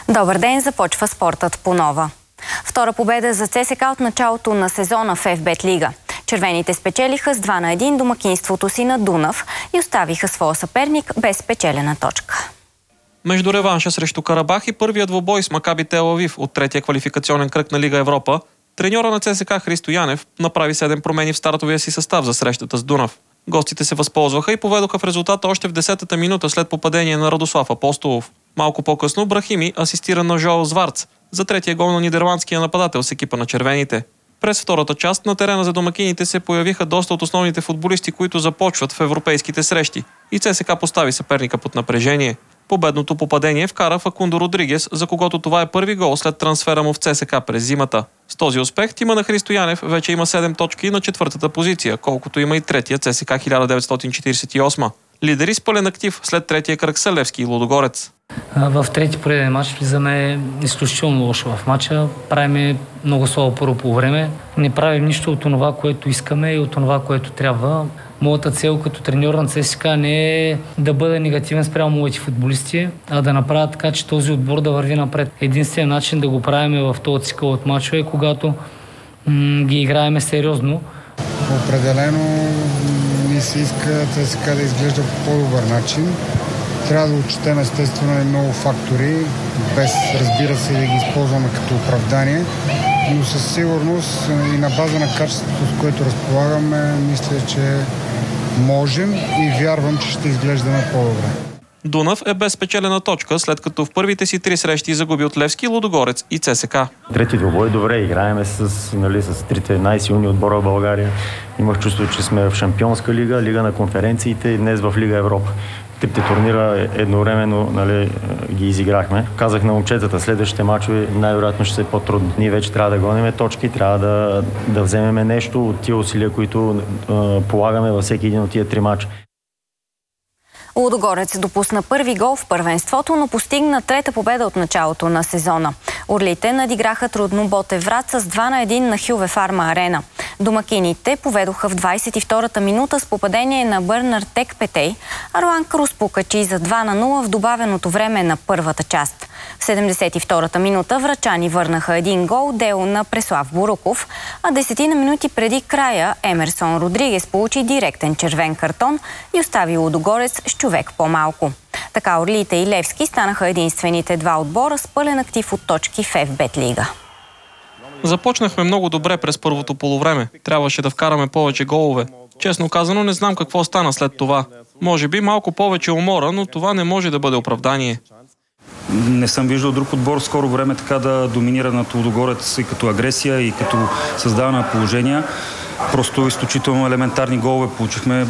Добър ден, започва спортът по нова. Втора победа за ЦСКА от началото на сезона в ФБ Лига. Червените спечелиха с 2-1 домакинството си на Дунав и оставиха своя съперник без спечелена точка. Между реванша срещу Карабах и първият двубой с Макаби Тел Авив от третия квалификационен кръг на Лига Европа, треньора на ЦСКА Христо Янев направи 7 промени в стартовия си състав за срещата с Дунав. Гостите се възползваха и поведоха в резултата още в 10-та минута след попадение на Радослав Апостолов. Малко по-късно Брахими асистира на Жоел Зварц за третия гол на нидерландския нападател с екипа на червените. През втората част на терена за домакините се появиха доста от основните футболисти, които започват в европейските срещи, и ЦСКА постави съперника под напрежение. Победното попадение вкара Факундо Родригес, за когото това е първи гол след трансфера му в ЦСКА през зимата. С този успех тима на Христо Янев вече има 7 точки на четвъртата позиция, колкото има и третия ЦСКА 1948. Лидери с пълен актив след третия кръг са Левски и Лудогорец. В трети пореден матч влизаме изключително лошо в матча. Правим много слабо първо по време. Не правим нищо от това, което искаме и от това, което трябва. Моята цел като треньор на ЦСКА не е да бъда негативен спрямо моите футболисти, а да направя така, че този отбор да върви напред. Единственият начин да го правим в този цикъл от мачове е когато ги играеме сериозно. Определено ни се иска ЦСКА да изглежда по по-добър начин. Трябва да отчетем естествено и много фактори, без, разбира се, да ги използваме като оправдание, но със сигурност и на база на качеството, с което разполагаме, мисля, че можем и вярвам, че ще изглеждаме по-добре. Дунав е без спечелена точка, след като в първите си 3 срещи загуби от Левски, Лудогорец и ЦСКА. Трети двубой, добре, играеме с трите най-силни отбора в България. Имах чувство, че сме в Шампионска лига, Лига на конференциите и днес в Лига Европа. Трите турнира едновременно ги изиграхме. Казах на момчетата, следващите мачове най-вероятно ще са по-трудни. Ние вече трябва да гоним точки, трябва да вземем нещо от тия усилия, които полагаме във всеки един от тия 3 мача. Лудогорец допусна първи гол в първенството, но постигна трета победа от началото на сезона. Орлите надиграха трудно Ботев Врат с 2-1 на Хюве Фарма Арена. Домакините поведоха в 22-та минута с попадение на Бърнар Тек Петей, а Руан Крус покачи за 2-0 в добавеното време на първата част. В 72-та минута врачани върнаха един гол, дело на Преслав Буруков, а 10 минути преди края Емерсон Родригес получи директен червен картон и остави Лудогорец с човек по-малко. Така Орлите и Левски станаха единствените два отбора с пълен актив от точки в ФБ Лига. Започнахме много добре през първото полувреме. Трябваше да вкараме повече голове. Честно казано, не знам какво стана след това. Може би малко повече умора, но това не може да бъде оправдание. Не съм виждал друг отбор в скоро време така да доминира над Лудогорец и като агресия, и като създаване на положения. Просто изключително елементарни голове получихме.